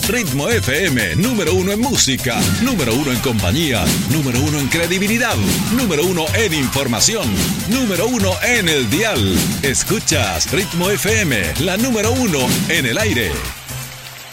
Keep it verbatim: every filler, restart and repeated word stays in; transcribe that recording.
Ritmo F M, número uno en música, número uno en compañía, número uno en credibilidad, número uno en información, número uno en el dial. Escuchas Ritmo F M, la número uno en el aire.